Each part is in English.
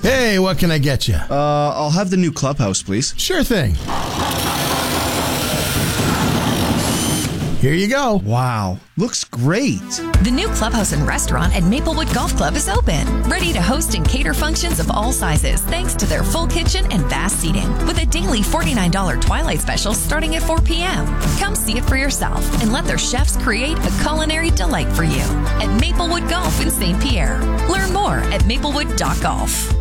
Hey, what can I get you? I'll have the new clubhouse, please. Sure thing. Here you go. Wow, looks great. The new clubhouse and restaurant at Maplewood Golf Club is open, ready to host and cater functions of all sizes thanks to their full kitchen and vast seating with a daily $49 Twilight special starting at 4 p.m. Come see it for yourself and let their chefs create a culinary delight for you at Maplewood Golf in St. Pierre. Learn more at maplewood.golf.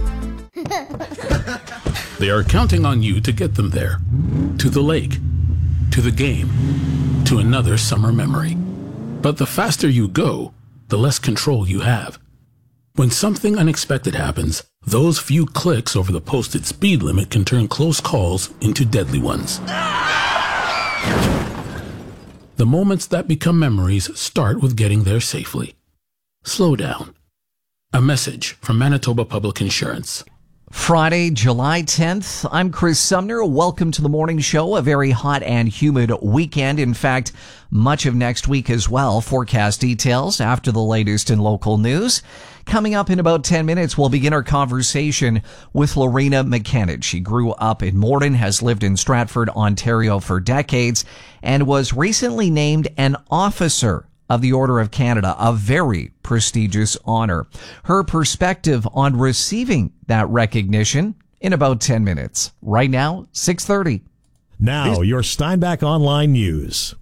They are counting on you to get them there. To the lake. To the game. To another summer memory. But the faster you go, the less control you have. When something unexpected happens, those few clicks over the posted speed limit can turn close calls into deadly ones. The moments that become memories start with getting there safely. Slow down. A message from Manitoba Public Insurance. Friday, July 10th. I'm Chris Sumner. Welcome to the morning show. A very hot and humid weekend. In fact, much of next week as well. Forecast details after the latest in local news. Coming up in about 10 minutes, we'll begin our conversation with Lorena McKenna. She grew up in Morden, has lived in Stratford, Ontario for decades, and was recently named an officer of the Order of Canada, a very prestigious honor. Her perspective on receiving that recognition in about 10 minutes. Right now, 6:30. Now, your Steinbach Online News.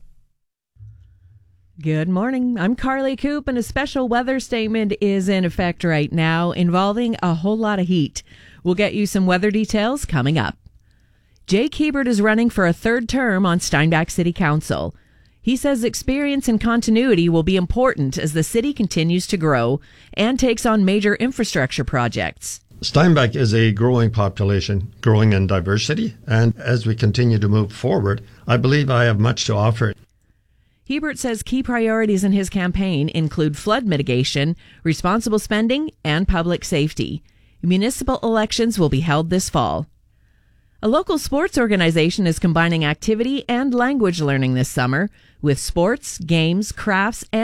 Good morning. I'm Carly Coop, and a special weather statement is in effect right now involving a whole lot of heat. We'll get you some weather details coming up. Jake Hebert is running for a third term on Steinbach City Council. He says experience and continuity will be important as the city continues to grow and takes on major infrastructure projects. Steinbach is a growing population, growing in diversity, and as we continue to move forward, I believe I have much to offer. Hebert says key priorities in his campaign include flood mitigation, responsible spending, and public safety. Municipal elections will be held this fall. A local sports organization is combining activity and language learning this summer with sports, games, crafts, and